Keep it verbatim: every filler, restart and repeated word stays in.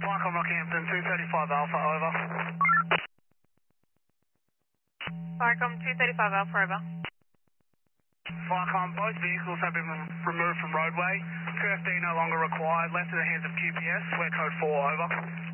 Viacom Rockhampton, two thirty-five Alpha, over. Viacom two thirty-five Alpha, over. Viacom, both vehicles have been rem- removed from roadway. Q F D no longer required, left in the hands of Q P S, square code four, over.